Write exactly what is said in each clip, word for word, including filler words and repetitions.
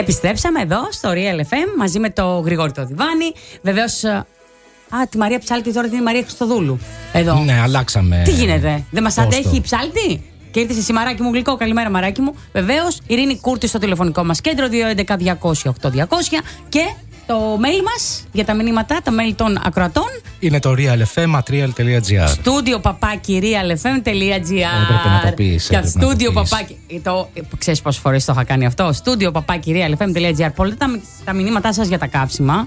Επιστρέψαμε εδώ στο Real εφ εμ μαζί με το Γρηγόρη το Διβάνι. Βεβαίως. Α, τη Μαρία Ψάλτη τώρα την είναι η Μαρία Χριστοδούλου. Εδώ. Ναι, αλλάξαμε. Τι γίνεται, δεν μας αντέχει η Ψάλτη? Και ήρθε εσύ, Μαράκι μου γλυκό. Καλημέρα, Μαράκι μου. Βεβαίως, Ειρήνη Κούρτη στο τηλεφωνικό μας κέντρο δύο έντεκα διακόσια οκτώ διακόσια. Και το mail μας για τα μηνύματα, τα mail των ακροατών είναι το realfm.real.gr. Στούντιο παπάκι realfm.gr. Έπρεπε να το πεις. Και στούντιο παπάκι. Το, ξέρεις πόσες φορές το είχα κάνει αυτό? Στούντιο παπάκι realfm.gr. Πολλά τα, τα μηνύματά σας για τα καύσιμα.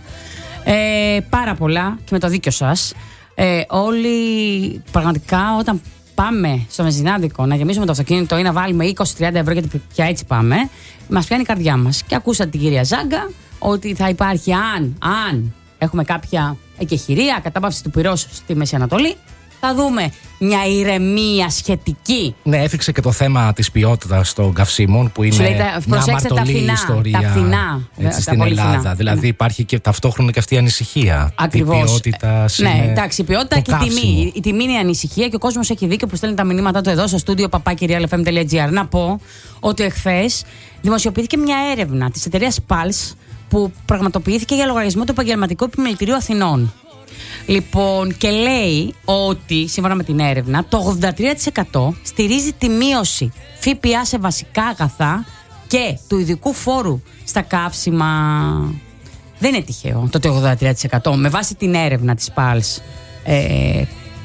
Ε, πάρα πολλά και με το δίκιο σας. Ε, όλοι πραγματικά όταν πάμε στο βενζινάδικο να γεμίσουμε το αυτοκίνητο ή να βάλουμε είκοσι με τριάντα ευρώ, γιατί πια έτσι πάμε, μας πιάνει η καρδιά μας. Και ακούσατε την κυρία Ζάγκα ότι θα υπάρχει, αν, αν έχουμε κάποια εκεχηρία, κατάπαυση του πυρός στη Μέση Ανατολή, θα δούμε μια ηρεμία σχετική. Ναι, έφυξε και το θέμα της ποιότητας των καυσίμων, που είναι λέει, τα, μια αμαρτωλή φθηνά, ιστορία τα φθηνά, έτσι, τα στην Ελλάδα. Φθηνά. Δηλαδή ναι. Υπάρχει και ταυτόχρονα και αυτή η ανησυχία. Ακριβώς. Η ποιότητα ναι, εντάξει, η ποιότητα και η τιμή. Η τιμή είναι η ανησυχία και ο κόσμος έχει δίκιο που στέλνει τα μηνύματα του εδώ στο στούντιο παπάκι realfm.gr. Να πω ότι εχθές δημοσιοποιήθηκε μια έρευνα της εταιρείας Pulse που πραγματοποιήθηκε για λογαριασμό του Επαγγελματικού Επιμελητηρίου Αθηνών. Λοιπόν, και λέει ότι, σύμφωνα με την έρευνα, το ογδόντα τρία τοις εκατό στηρίζει τη μείωση ΦΠΑ σε βασικά αγαθά και του ειδικού φόρου στα καύσιμα. Δεν είναι τυχαίο το ογδόντα τρία τοις εκατό. Με βάση την έρευνα της Pulse, ε,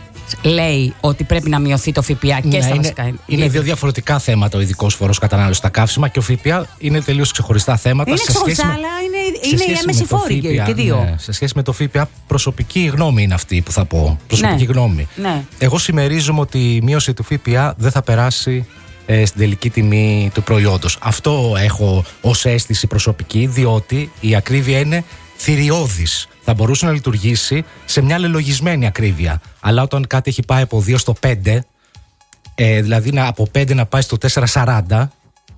λέει ότι πρέπει να μειωθεί το ΦΠΑ και ναι, στα είναι, βασικά. Είναι δύο διαφορετικά θέματα ο ειδικός φόρος κατανάλωσης στα καύσιμα και ο ΦΠΑ είναι τελείως ξεχωριστά θέματα. Είναι ξεχωριστά, αλλά είναι, είναι η έμεση φόρη και, και δύο. Ναι, σε σχέση με το ΦΠΑ, προσωπική γνώμη είναι αυτή που θα πω. Προσωπική ναι, γνώμη. Ναι. Εγώ συμμερίζομαι ότι η μείωση του ΦΠΑ δεν θα περάσει ε, στην τελική τιμή του προϊόντος. Αυτό έχω ως αίσθηση προσωπική, διότι η ακρίβεια είναι θηριώδης. Θα μπορούσε να λειτουργήσει σε μια λελογισμένη ακρίβεια. Αλλά όταν κάτι έχει πάει από δύο στο πέντε, ε, δηλαδή να, από πέντε να πάει στο τέσσερα σαράντα,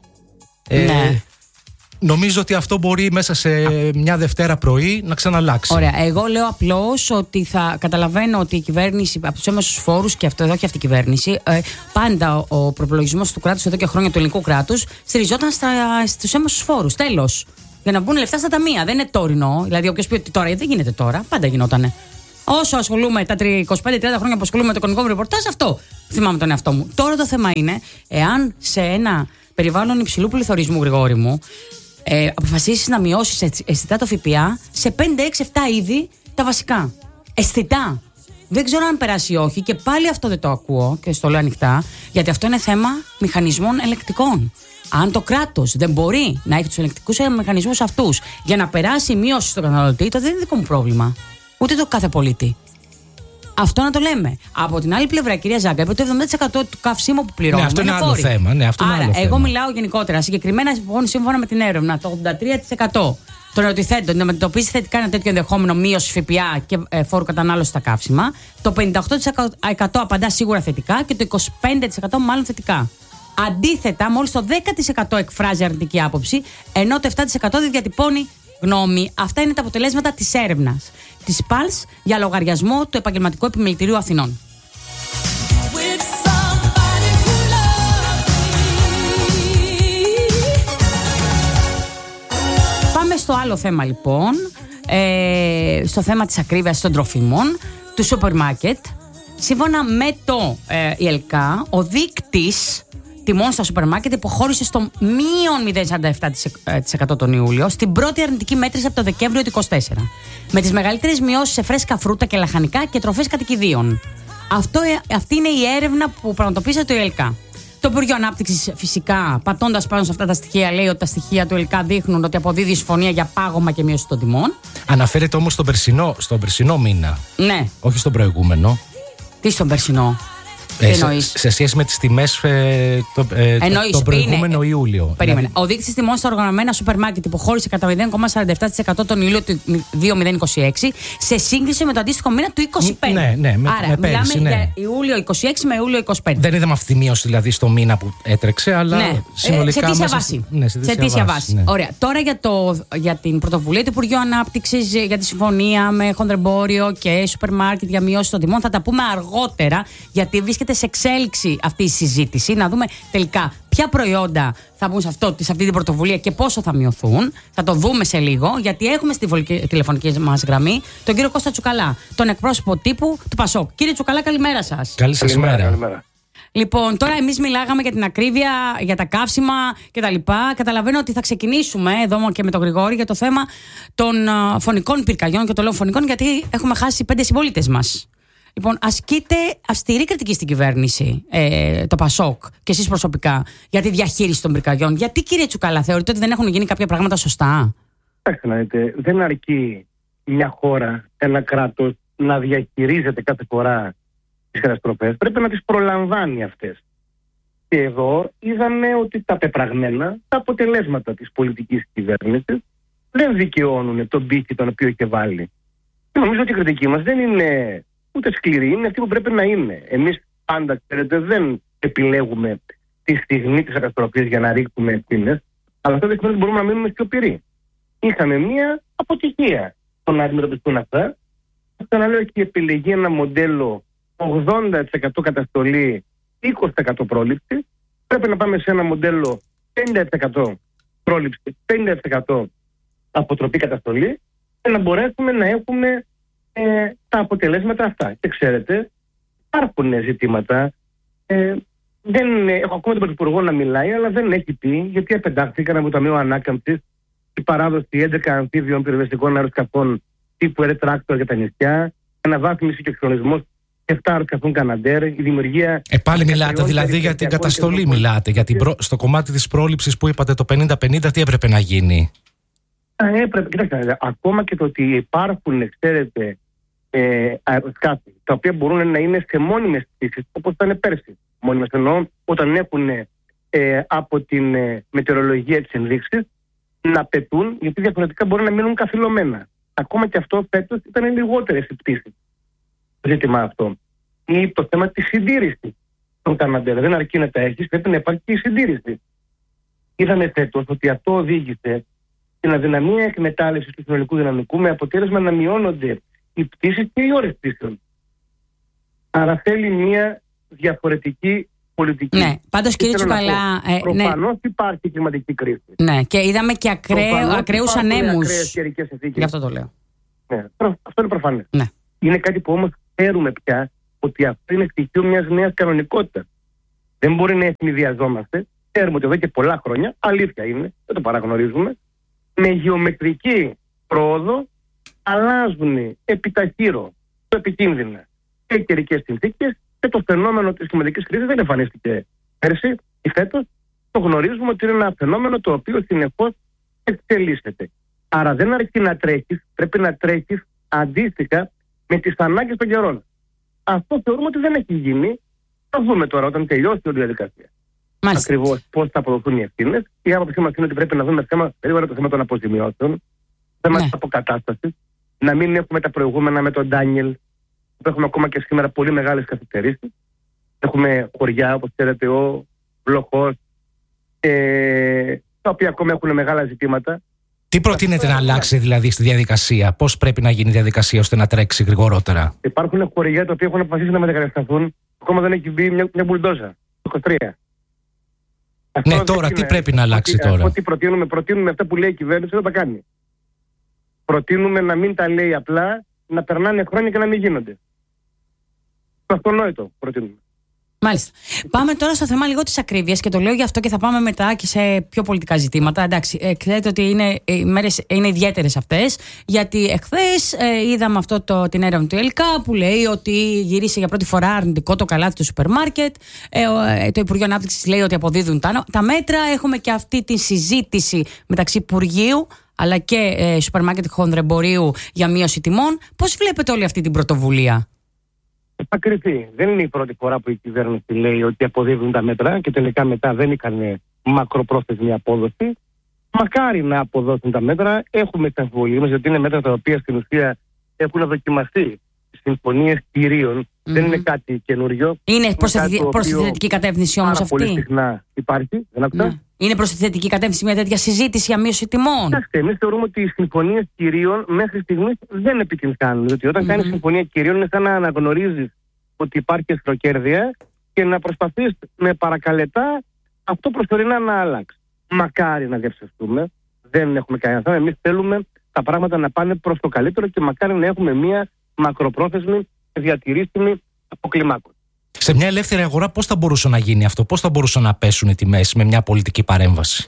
ε, ναι. νομίζω ότι αυτό μπορεί μέσα σε μια Δευτέρα πρωί να ξαναλλάξει. Ωραία. Εγώ λέω απλώς ότι θα καταλαβαίνω ότι η κυβέρνηση από τους έμεσους φόρους, και αυτό εδώ και αυτή η κυβέρνηση, ε, πάντα ο, ο προπολογισμός του κράτους εδώ και χρόνια του ελληνικού κράτους στηριζόταν στους έμεσους φόρους. Τέλος. Για να μπουν λεφτά στα ταμεία. Δεν είναι τωρινό. Δηλαδή, όποιος πει ότι τώρα, γιατί δεν γίνεται τώρα, πάντα γινότανε. Όσο ασχολούμαι τα είκοσι πέντε τριάντα χρόνια που ασχολούμαι με το οικονομικό ρεπορτάζ, αυτό θυμάμαι τον εαυτό μου. Τώρα το θέμα είναι, εάν σε ένα περιβάλλον υψηλού πληθωρισμού, Γρηγόρη μου, ε, αποφασίσεις να μειώσεις αισθητά το ΦΠΑ σε πέντε, έξι, επτά είδη τα βασικά. Αισθητά. Δεν ξέρω αν περάσει ή όχι, και πάλι αυτό δεν το ακούω και στο λέω ανοιχτά, γιατί αυτό είναι θέμα μηχανισμών ελεκτικών. Αν το κράτος δεν μπορεί να έχει τους ελεκτικούς μηχανισμούς αυτούς για να περάσει η μείωση στον καταναλωτή, τότε δεν είναι δικό μου πρόβλημα. Ούτε το κάθε πολίτη. Αυτό να το λέμε. Από την άλλη πλευρά, η κυρία Ζάγκα είπε ότι το εβδομήντα τοις εκατό του καυσίμου που πληρώνουμε. Ναι, αυτό είναι, είναι άλλο θέμα. Ναι, αυτό Άρα, είναι άλλο εγώ θέμα. μιλάω γενικότερα. Συγκεκριμένα, σύμφωνα με την έρευνα, το ογδόντα τρία τοις εκατό των ερωτηθέντων να αντιμετωπίσει θετικά ένα τέτοιο ενδεχόμενο μείωση ΦΠΑ και ε, φόρου κατανάλωση στα καύσιμα. Το πενήντα οκτώ τοις εκατό απαντά σίγουρα θετικά και το είκοσι πέντε τοις εκατό μάλλον θετικά. Αντίθετα, μόλις το δέκα τοις εκατό εκφράζει αρνητική άποψη, ενώ το επτά τοις εκατό δεν διατυπώνει γνώμη. Αυτά είναι τα αποτελέσματα της έρευνας της Pulse για λογαριασμό του Επαγγελματικού Επιμελητηρίου Αθηνών. Πάμε στο άλλο θέμα λοιπόν, ε, στο θέμα της ακρίβειας των τροφίμων, του σούπερ μάρκετ. Σύμφωνα με το ε, η ΕΛΚΑ, ο δείκτης τιμών στα σούπερ μάρκετ υποχώρησε στο μείον μηδέν κόμμα σαράντα επτά τοις εκατό τον Ιούλιο, στην πρώτη αρνητική μέτρηση από το Δεκέμβριο του είκοσι τέσσερα. Με τις μεγαλύτερες μειώσεις σε φρέσκα φρούτα και λαχανικά και τροφές κατοικιδίων. Αυτό, αυτή είναι η έρευνα που πραγματοποίησε το ΕΛΚΑ. Το Υπουργείο Ανάπτυξης, φυσικά, πατώντας πάνω σε αυτά τα στοιχεία, λέει ότι τα στοιχεία του ΕΛΚΑ δείχνουν ότι αποδίδει συμφωνία για πάγωμα και μείωση των τιμών. Αναφέρεται όμως στον περσινό, στον περσινό μήνα. Ναι. Όχι στον προηγούμενο. Τι στον περσινό? Ε, σε, σε σχέση με τις τιμές ε, το, ε, Εννοείς, τον προηγούμενο είναι, Ιούλιο. Περίμενε. Δηλαδή... Ο δείκτης τιμών στα οργανωμένα σούπερ μάρκετ υποχώρησε κατά μηδέν κόμμα σαράντα επτά τοις εκατό τον Ιούλιο του δύο χιλιάδες είκοσι έξι σε σύγκριση με το αντίστοιχο μήνα του είκοσι πέντε. Ναι, ναι, με, Άρα, με πέρυσι, μιλάμε ναι. για Ιούλιο είκοσι έξι με Ιούλιο είκοσι πέντε. Δεν είδαμε αυτή τη μείωση δηλαδή στο μήνα που έτρεξε, αλλά ναι. συνολικά. Ε, σε αιτήσια μέσα... βάση. Ναι, σε αιτήσια βάση. βάση ναι. Ωραία. Τώρα για, το, για την πρωτοβουλία του Υπουργείου Ανάπτυξης για τη συμφωνία με χονδρεμπόριο και σούπερ μάρκετ για μειώσει των τιμών θα τα πούμε αργότερα, γιατί βρίσκεται βρίσκεται σε εξέλιξη αυτή η συζήτηση. Να δούμε τελικά ποια προϊόντα θα μπουν σε, αυτό, σε αυτή την πρωτοβουλία και πόσο θα μειωθούν. Θα το δούμε σε λίγο, γιατί έχουμε στη τηλεφωνική μας γραμμή τον κύριο Κώστα Τσουκαλά, τον εκπρόσωπο τύπου του Πασόκ. Κύριε Τσουκαλά, καλημέρα σας. Καλή σας μέρα. Λοιπόν, τώρα εμείς μιλάγαμε για την ακρίβεια, για τα καύσιμα κτλ. Καταλαβαίνω ότι θα ξεκινήσουμε εδώ και με τον Γρηγόρη για το θέμα των φωνικών πυρκαγιών, και το λέω φωνικών γιατί έχουμε χάσει πέντε συμπολίτες μας. Λοιπόν, ασκείτε αυστηρή κριτική στην κυβέρνηση, ε, το Πασόκ και εσείς προσωπικά, για τη διαχείριση των πυρκαγιών. Γιατί, κύριε Τσουκαλά, θεωρείτε ότι δεν έχουν γίνει κάποια πράγματα σωστά? Κοιτάξτε να δείτε, δεν αρκεί μια χώρα, ένα κράτος να διαχειρίζεται κάθε φορά τις καταστροφές, πρέπει να τις προλαμβάνει αυτές. Και εδώ είδαμε ότι τα πεπραγμένα, τα αποτελέσματα της πολιτικής κυβέρνησης δεν δικαιώνουν τον πύχη τον οποίο είχε βάλει. Και νομίζω ότι η κριτική μας δεν είναι ούτε σκληρή, είναι αυτή που πρέπει να είναι. Εμείς πάντα, ξέρετε, δεν επιλέγουμε τη στιγμή της καταστροφής για να ρίχνουμε ευθύνες, αλλά αυτό δεν σημαίνει ότι μπορούμε να μείνουμε σιωπηροί. Είχαμε μία αποτυχία στο να αντιμετωπιστούν αυτά. Αυτό να λέω, έχει επιλεγεί ένα μοντέλο ογδόντα τοις εκατό καταστολή, είκοσι τοις εκατό πρόληψη. Πρέπει να πάμε σε ένα μοντέλο πενήντα τοις εκατό πρόληψη, πενήντα τοις εκατό αποτροπή καταστολή, και να μπορέσουμε να έχουμε ε, τα αποτελέσματα αυτά. Και ξέρετε, υπάρχουν ζητήματα. Ε, δεν, έχω ακόμα τον Πρωθυπουργό να μιλάει, αλλά δεν έχει πει γιατί απεντάχθηκαν από το Ταμείο Ανάκαμψης η παράδοση έντεκα αμφίβιων πυροσβεστικών αεροσκαφών τύπου Air Tractor για τα νησιά, αναβάθμιση και εξοπλισμός επτά αεροσκαφών Καναντέρ, η δημιουργία. Ε, πάλι μιλάτε δηλαδή για την καταστολή, μιλάτε. Για την προ... Στο κομμάτι της πρόληψης που είπατε το πενήντα πενήντα, τι έπρεπε να γίνει? Α, έπρεπε, κοιτάξτε, ακόμα και το ότι υπάρχουν, ξέρετε, ε, αεροσκάφη τα οποία μπορούν να είναι σε μόνιμες πτήσεις, όπως ήταν πέρσι. Μόνιμες εννοώ όταν έχουν ε, από την ε, μετεωρολογία τις ενδείξεις να πετούν, γιατί διαφορετικά μπορεί να μείνουν καθυλωμένα. Ακόμα και αυτό φέτος ήταν λιγότερες οι πτήσεις. Το ζήτημα αυτό. Ή το θέμα της συντήρησης των Καναντέρ. Δεν αρκεί να τα έχεις, πρέπει να υπάρχει και η συντήρηση. Είδαμε φέτος ότι αυτό οδήγησε στην αδυναμία εκμετάλλευσης του συνολικού δυναμικού, με αποτέλεσμα να μειώνονται οι πτήσεις και οι ώρες πτήσεων. Άρα θέλει μια διαφορετική πολιτική. Ναι, πάντως κύριε Τσουκαλά. Ε, προφανώς ναι. Υπάρχει κλιματική κρίση. Ναι, και είδαμε και ακραίους ανέμους. Γι' αυτό το λέω. Ναι, αυτό είναι προφανές. Ναι. Είναι κάτι που όμως ξέρουμε πια ότι αυτό είναι στοιχείο μιας νέας κανονικότητας. Δεν μπορεί να ευνηδιαζόμαστε. Ξέρουμε ότι εδώ και πολλά χρόνια, αλήθεια είναι, δεν το παραγνωρίζουμε, με γεωμετρική πρόοδο αλλάζουν επιταχύρω το επικίνδυνα και οι καιρικές συνθήκες, και το φαινόμενο της κλιματικής κρίσης δεν εμφανίστηκε πέρσι ή φέτος. Το γνωρίζουμε ότι είναι ένα φαινόμενο το οποίο συνεχώς εξελίσσεται. Άρα δεν αρκεί να τρέχεις, πρέπει να τρέχεις αντίστοιχα με τις ανάγκες των καιρών. Αυτό θεωρούμε ότι δεν έχει γίνει. Θα δούμε τώρα όταν τελειώσει η διαδικασία. Ακριβώς πώς θα αποδοθούν οι ευθύνες. Η άποψή μας είναι ότι πρέπει να δούμε θέμα, περίπου το θέμα των αποζημιώσεων, θέμα ναι. της αποκατάστασης, να μην έχουμε τα προηγούμενα με τον Ντάνιελ, που έχουμε ακόμα και σήμερα πολύ μεγάλες καθυστερήσεις. Έχουμε χωριά, όπως ξέρετε, ο Βλοχός, ε, τα οποία ακόμα έχουν μεγάλα ζητήματα. Τι προτείνετε να αλλάξει δηλαδή στη διαδικασία, πώς πρέπει να γίνει η διαδικασία ώστε να τρέξει γρηγορότερα? Υπάρχουν χωριά τα οποία έχουν αποφασίσει να μετακατασταθούν, ακόμα δεν έχει μπει μια, μια μπουλντόζα. είκοσι τρία. Ναι, αυτό τώρα τι πρέπει να αλλάξει ότι, τώρα? Ό,τι προτείνουμε, προτείνουμε αυτά που λέει η κυβέρνηση, δεν τα κάνει. Προτείνουμε να μην τα λέει απλά, να περνάνε χρόνια και να μην γίνονται. Το αυτονόητο προτείνουμε. Μάλιστα. Πάμε τώρα στο θέμα λίγο της ακρίβειας, και το λέω γι' αυτό και θα πάμε μετά και σε πιο πολιτικά ζητήματα. Εντάξει, ε, ξέρετε ότι είναι, οι μέρες είναι ιδιαίτερες αυτές, γιατί εχθές ε, είδαμε αυτό το, την έρευνα του ΕΛΚΑ που λέει ότι γύρισε για πρώτη φορά αρνητικό το καλάθι του σούπερ μάρκετ. Ε, ε, το Υπουργείο Ανάπτυξης λέει ότι αποδίδουν τα, τα μέτρα. Έχουμε και αυτή τη συζήτηση μεταξύ Υπουργείου αλλά και ε, σούπερ μάρκετ χονδρεμπορίου για μείωση τιμών. Πώς βλέπετε όλη αυτή την πρωτοβουλία? Θα κρυφτεί. Δεν είναι η πρώτη φορά που η κυβέρνηση λέει ότι αποδίδουν τα μέτρα και τελικά μετά δεν είχαν μακροπρόθεσμη απόδοση. Μακάρι να αποδώσουν τα μέτρα. Έχουμε τις αμφιβολίες μας, γιατί είναι μέτρα τα οποία στην ουσία έχουν δοκιμαστεί. Συμφωνίες κυρίων. Mm-hmm. Δεν είναι κάτι καινούριο. Είναι προς τη θετική κατεύθυνση όμως αυτή? Πολύ συχνά υπάρχει. Δεν άκουσα. Ναι. Είναι προς τη θετική κατεύθυνση μια τέτοια συζήτηση για μείωση τιμών? Κοιτάξτε, εμείς θεωρούμε ότι οι συμφωνίες κυρίων μέχρι στιγμής δεν επιτυγχάνουν. Διότι όταν mm-hmm. κάνεις συμφωνία κυρίων είναι σαν να αναγνωρίζεις ότι υπάρχει εχθροκέρδεια και να προσπαθείς με παρακαλετά αυτό προσωρινά να αλλάξει. Μακάρι να διαψευστούμε, δεν έχουμε κανένα θέμα. Εμείς θέλουμε τα πράγματα να πάνε προς το καλύτερο και μακάρι να έχουμε μια μακροπρόθεσμη διατηρήσιμη αποκλιμάκωση. Σε μια ελεύθερη αγορά πώς θα μπορούσε να γίνει αυτό, πώς θα μπορούσαν να πέσουν οι τιμές με μια πολιτική παρέμβαση?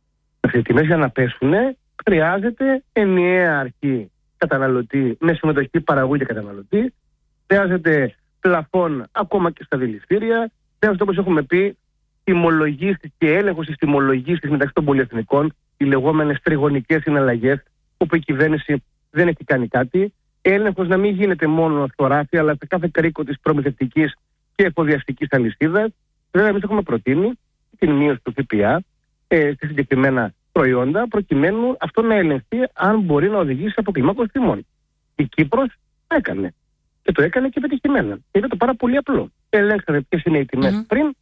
Οι τιμές για να πέσουν χρειάζεται ενιαία αρχή καταναλωτή με συμμετοχή παραγωγού και καταναλωτή. Χρειάζεται πλαφόν ακόμα και στα δηληστήρια. Χρειάζεται, όπως έχουμε πει, τιμολογήσεις και έλεγχος της τιμολογήσεις μεταξύ των πολυεθνικών, οι λεγόμενες τριγωνικές συναλλαγές, όπου η κυβέρνηση δεν έχει κάνει κάτι. Έλεγχος να μην γίνεται μόνο στο ράφι, αλλά σε κάθε κρίκο της προμηθευτικής και εφοδιαστικής αλυσίδας. Βέβαια, εμείς έχουμε προτείνει την μείωση του ΦΠΑ ε, σε συγκεκριμένα προϊόντα, προκειμένου αυτό να ελεγχθεί αν μπορεί να οδηγήσει σε αποκλιμάκωση τιμών. Η Κύπρος το έκανε. Και το έκανε και πετυχημένα. Και είναι το πάρα πολύ απλό. Ελέγξαμε ποιες είναι οι τιμές mm-hmm. πριν,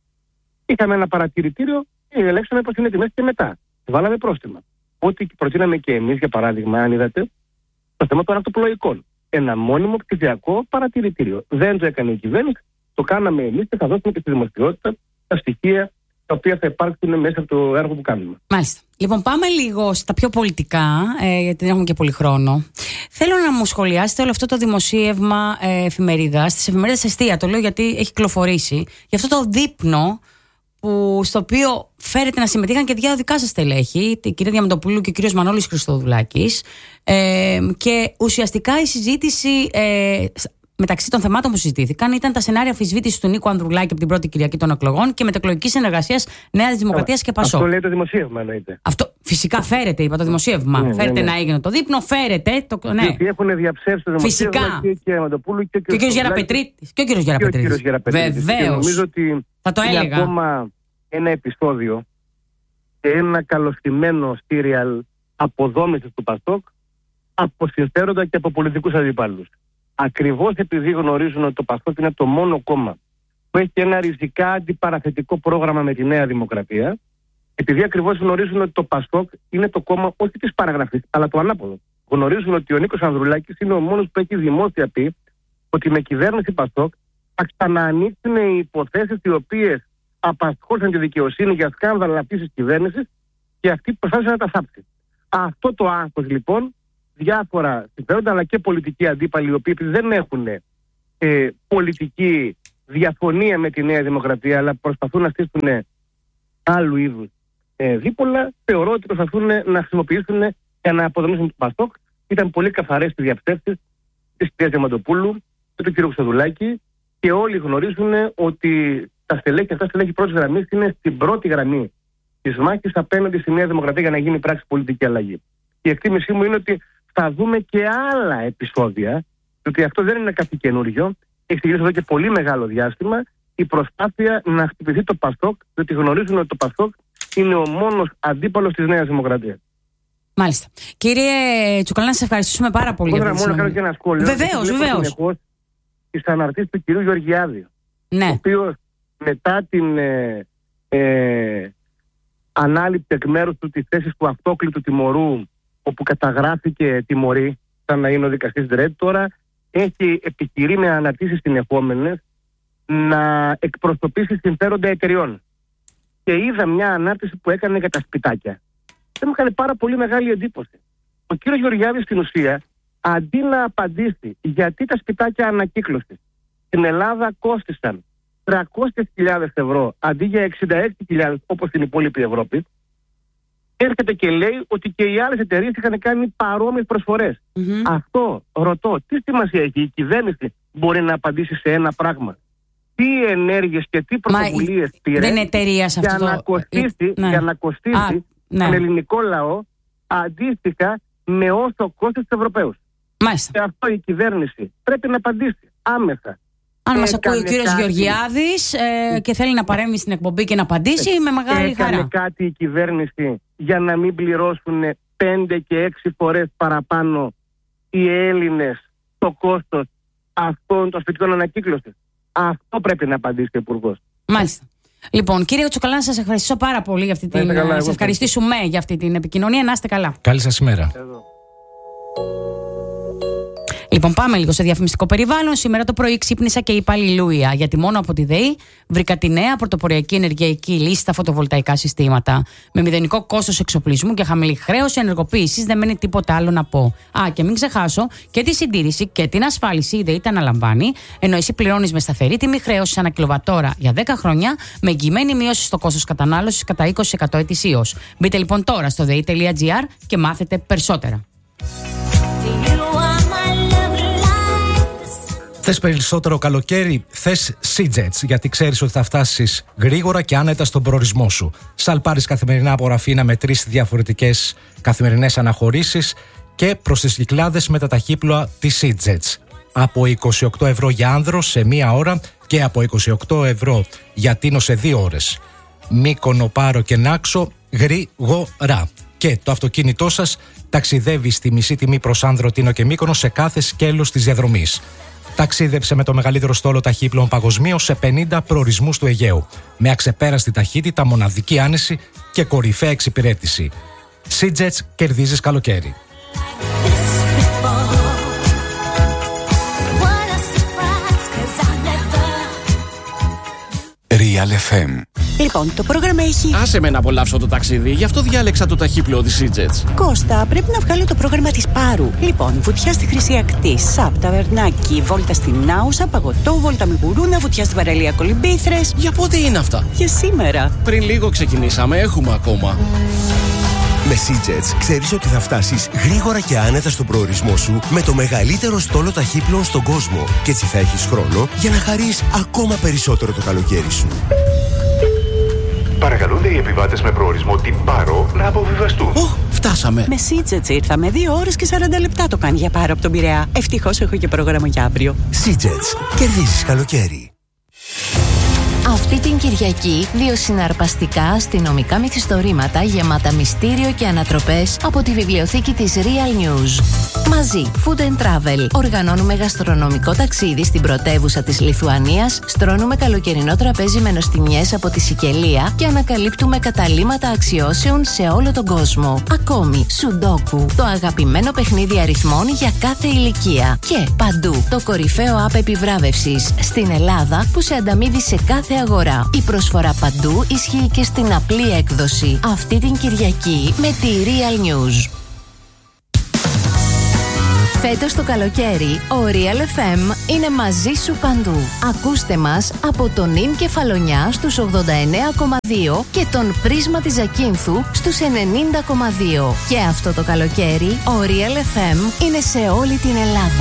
είχαμε ένα παρατηρητήριο και ελέγξαμε πώς είναι οι τιμές και μετά. Βάλαμε πρόστιμα. Ό,τι προτείναμε και εμείς, για παράδειγμα, αν είδατε, το θέμα των ακτοπλοϊκών. Ένα μόνιμο κτηριακό παρατηρητήριο. Δεν το έκανε η κυβέρνηση, το κάναμε εμείς και θα δώσουμε και στη δημοσιότητα τα στοιχεία τα οποία θα υπάρξουν μέσα από το έργο που κάνουμε. Μάλιστα. Λοιπόν, πάμε λίγο στα πιο πολιτικά, ε, γιατί δεν έχουμε και πολύ χρόνο. Θέλω να μου σχολιάσετε όλο αυτό το δημοσίευμα ε, εφημερίδας, της εφημερίδας Εστία. Το λέω γιατί έχει κυκλοφορήσει. Για αυτό το δείπνο που, στο οποίο φέρεται να συμμετείχαν και δύο δικά σας στελέχη, η κυρία Διαμαντοπούλου και ο κύριος Μανώλης Χριστοδουλάκης. Ε, και ουσιαστικά η συζήτηση. Ε, Μεταξύ των θεμάτων που συζητήθηκαν ήταν τα σενάρια αμφισβήτησης του Νίκου Ανδρουλάκη από την πρώτη Κυριακή των εκλογών και μετεκλογική συνεργασία Νέας Δημοκρατίας και Πασόκ. Αυτό λέει το δημοσίευμα, εννοείται. Αυτό φυσικά φέρεται, είπα το δημοσίευμα. Ναι, φέρεται ναι, ναι. να έγινε το δείπνο, φέρεται. Το, ναι. Γιατί έχουν διαψεύσει το δημοσίευμα φυσικά. Και η κυρία Διαμαντοπούλου και, και ο κύριος Γεραπετρίτης. Και ο κύριος Γεραπετρίτης. Βεβαίως. Νομίζω ότι θα το είναι έλεγα. ακόμα ένα επεισόδιο και ένα καλωστημένο σύριαλ αποδόμησης του Πασόκ από συμφέροντα και από πολιτικούς αντιπάλους. Ακριβώς επειδή γνωρίζουν ότι το Πασόκ είναι το μόνο κόμμα που έχει ένα ριζικά αντιπαραθετικό πρόγραμμα με τη Νέα Δημοκρατία, επειδή ακριβώς γνωρίζουν ότι το Πασόκ είναι το κόμμα όχι της παραγραφής, αλλά το ανάποδο. Γνωρίζουν ότι ο Νίκος Ανδρουλάκης είναι ο μόνος που έχει δημόσια πει ότι με κυβέρνηση Πασόκ θα ξαναανοίξουν οι υποθέσεις οι οποίες απασχόλησαν τη δικαιοσύνη για σκάνδαλα αυτής της κυβέρνησης και αυτή προσπάθησε να τα θάψει. Αυτό το άγχος λοιπόν, διάφορα συμφέροντα αλλά και πολιτικοί αντίπαλοι, οι οποίοι δεν έχουν ε, πολιτική διαφωνία με τη Νέα Δημοκρατία, αλλά προσπαθούν να στήσουν άλλου είδους ε, δίπολα, θεωρώ ότι προσπαθούν να χρησιμοποιήσουν για να αποδομήσουν το Πασόκ. Ήταν πολύ καθαρές οι διαψεύσεις της κυρίας Διαμαντοπούλου και του κ. Χριστοδουλάκη και όλοι γνωρίζουν ότι τα στελέχη, αυτά στελέχη πρώτης γραμμής είναι στην πρώτη γραμμή της μάχης απέναντι στη Νέα Δημοκρατία για να γίνει πράξη πολιτική αλλαγή. Η εκτίμησή μου είναι ότι θα δούμε και άλλα επεισόδια, διότι αυτό δεν είναι κάτι καινούριο. Έχει ξεκινήσει εδώ και πολύ μεγάλο διάστημα η προσπάθεια να χτυπηθεί το Πασόκ, διότι γνωρίζουν ότι το Πασόκ είναι ο μόνος αντίπαλος της Νέας Δημοκρατίας. Μάλιστα. Κύριε Τσουκαλά, να σας ευχαριστήσουμε πάρα πολύ. Θέλω να μόνο κάνω και ένα σχόλιο. Βεβαίως, βεβαίως. Τις αναρτήσεις του κυρίου Γεωργιάδη, ναι. ο οποίος μετά την ε, ε, ανάληψη εκ μέρους του της θέσης του αυτόκλητου τιμωρού, όπου καταγράφηκε τιμωρή, σαν να είναι ο δικαστής Ντρέτ, τώρα έχει επιχειρεί με αναρτήσεις συνεχόμενες να εκπροσωπήσει συμφέροντα εταιριών. Και είδα μια ανάρτηση που έκανε για τα σπιτάκια. Δεν μου έκανε πάρα πολύ μεγάλη εντύπωση. Ο κύριος Γεωργιάδης στην ουσία, αντί να απαντήσει γιατί τα σπιτάκια ανακύκλωσης στην Ελλάδα κόστησαν τριακόσιες χιλιάδες ευρώ αντί για εξήντα έξι χιλιάδες όπως στην υπόλοιπη Ευρώπη, έρχεται και λέει ότι και οι άλλες εταιρείες είχαν κάνει παρόμοιες προσφορές. Mm-hmm. Αυτό ρωτώ, τι σημασία έχει? Η κυβέρνηση μπορεί να απαντήσει σε ένα πράγμα? Τι ενέργειες και τι πρωτοβουλίες πήρε δεν είναι εταιρεία σε για, αυτό να το... κοστίσει, ναι. για να κοστίσει Α, ναι. τον ελληνικό λαό αντίστοιχα με όσο κόστος τους Ευρωπαίους. Μάλιστα. Και αυτό η κυβέρνηση πρέπει να απαντήσει άμεσα. Αν μας ακούει ο κύριος Γεωργιάδης ε, και θέλει να παρέμβει στην εκπομπή και να απαντήσει, ε, με μεγάλη έκανε χαρά. Κάτι η κυβέρνηση για να μην πληρώσουν πέντε και έξι φορές παραπάνω οι Έλληνες το κόστος αυτών των σπιτιών ανακύκλωσης? Αυτό πρέπει να απαντήσει ο Υπουργός. Μάλιστα. Λοιπόν, κύριε Τσουκαλά, να σας ευχαριστήσω πάρα πολύ για αυτή την. Καλά, σας ευχαριστήσουμε για αυτή την επικοινωνία. Να είστε καλά. Καλή σας ημέρα. Εδώ. Λοιπόν, πάμε λίγο σε διαφημιστικό περιβάλλον. Σήμερα το πρωί ξύπνησα και είπα αλληλούια, γιατί μόνο από τη ΔΕΗ βρήκα τη νέα πρωτοποριακή ενεργειακή λύση στα φωτοβολταϊκά συστήματα. Με μηδενικό κόστος εξοπλισμού και χαμηλή χρέωση ενεργοποίησης, δεν μένει τίποτα άλλο να πω. Α, και μην ξεχάσω και τη συντήρηση και την ασφάλιση η ΔΕΗ τα αναλαμβάνει, ενώ εσύ πληρώνεις με σταθερή τιμή χρέωση ανά κιλοβατόρα για δέκα χρόνια, με εγγυημένη μείωση στο κόστος κατανάλωσης κατά είκοσι τοις εκατό ετησίως. Μπείτε λοιπόν τώρα στο δei τελεία τζι άρ και μάθετε περισσότερα. Θες περισσότερο καλοκαίρι, θες Seajets, γιατί ξέρεις ότι θα φτάσεις γρήγορα και άνετα στον προορισμό σου. Σαλπάρεις καθημερινά από Ραφίνα με τρεις διαφορετικές καθημερινές αναχωρήσεις και προς τις Κυκλάδες με τα ταχύπλοα της Seajets. Από είκοσι οκτώ ευρώ για άνδρο σε μία ώρα και από είκοσι οκτώ ευρώ για Τίνο σε δύο ώρες. Μύκονο, Πάρο και Νάξο γρήγορα. Και το αυτοκίνητό σας ταξιδεύει στη μισή τιμή προς Άνδρο, Τίνο και Μύκονο σε κάθε σκέλος της διαδρομής. Ταξίδεψε με το μεγαλύτερο στόλο ταχύπλων παγκοσμίως σε πενήντα προορισμούς του Αιγαίου. Με αξεπέραστη ταχύτητα, μοναδική άνεση και κορυφαία εξυπηρέτηση. Seajets, κερδίζεις καλοκαίρι. Real εφ εμ. Λοιπόν, το πρόγραμμα έχει... Άσε με να απολαύσω το ταξίδι, γι' αυτό διάλεξα το ταχύπλοο της Seajets. Κώστα, πρέπει να βγάλω το πρόγραμμα της Πάρου. Λοιπόν, βουτιά στη Χρυσή Ακτή, Σαπ, Ταβερνάκι, βόλτα στην Άουσα, παγωτό, βόλτα με γουρούνα, βουτιά στην παραλία Κολυμπήθρες. Για πότε είναι αυτά? Για σήμερα. Πριν λίγο ξεκινήσαμε, έχουμε ακόμα. Με Seajets ξέρεις ότι θα φτάσεις γρήγορα και άνετα στον προορισμό σου με το μεγαλύτερο στόλο ταχύπλων στον κόσμο. Και έτσι θα έχεις χρόνο για να χαρείς ακόμα περισσότερο το καλοκαίρι σου. Παρακαλούνται οι επιβάτες με προορισμό την Πάρο να αποβιβαστούν. Οχ, φτάσαμε. Με Seajets ήρθαμε. Δύο ώρες και σαράντα λεπτά το κάνει για Πάρο από τον Πειραιά. Ευτυχώς έχω και πρόγραμμα για αύριο. Seajets, κερδίζεις καλοκαίρι. Αυτή την Κυριακή, δύο συναρπαστικά αστυνομικά μυθιστορήματα γεμάτα μυστήριο και ανατροπές από τη βιβλιοθήκη της Real News. Μαζί, Food and Travel, οργανώνουμε γαστρονομικό ταξίδι στην πρωτεύουσα της Λιθουανίας, στρώνουμε καλοκαιρινό τραπέζι με νοστιμιές από τη Σικελία και ανακαλύπτουμε καταλύματα αξιώσεων σε όλο τον κόσμο. Ακόμη, Σουντόκου, το αγαπημένο παιχνίδι αριθμών για κάθε ηλικία. Και παντού, το κορυφαίο app επιβράβευσης στην Ελλάδα που σε ανταμείβει σε κάθε αγορά. Η προσφορά παντού ισχύει και στην απλή έκδοση. Αυτή την Κυριακή με τη Real News. Φέτος το καλοκαίρι, ο Real εφ εμ είναι μαζί σου παντού. Ακούστε μας από τον Ιν Κεφαλονιά στους ογδόντα εννέα κόμμα δύο και τον Πρίσμα της Ζακίνθου στους ενενήντα κόμμα δύο. Και αυτό το καλοκαίρι, ο Real εφ εμ είναι σε όλη την Ελλάδα.